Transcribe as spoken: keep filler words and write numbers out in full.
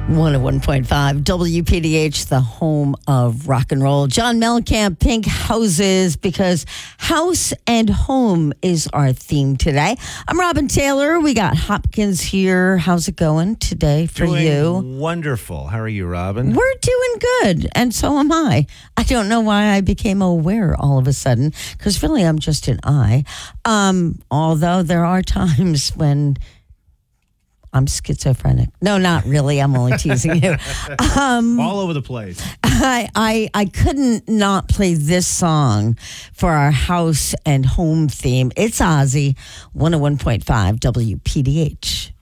one oh one point five W P D H, the home of rock and roll. John Mellencamp, Pink Houses, because house and home is our theme today. I'm Robin Taylor. We got Hopkins here. How's it going today for doing you? Wonderful. How are you, Robin? We're doing good, and so am I. I don't know why I became aware all of a sudden, because really I'm just an I. Um, although there are times when I'm schizophrenic. No, not really. I'm only teasing you. Um, All over the place. I, I I couldn't not play this song for our house and home theme. It's Ozzy, one oh one point five W P D H.